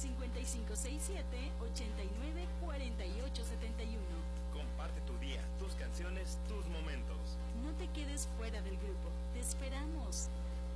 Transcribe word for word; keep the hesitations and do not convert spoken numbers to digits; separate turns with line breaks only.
cincuenta y cinco sesenta y siete, ochenta y nueve, cuarenta y ocho setenta y uno.
Comparte tu día, tus canciones, tus momentos.
No te quedes fuera del grupo. Te esperamos.